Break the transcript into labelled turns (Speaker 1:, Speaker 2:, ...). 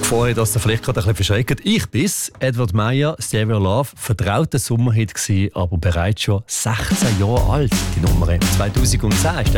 Speaker 1: Vorher, dass ihr vielleicht gerade ein bisschen verschreckt. Ich bin's, Edward Meyer, Stereo Love, vertrauter Sommerhit gewesen, aber bereits schon 16 Jahre alt, die Nummer. 2010 ist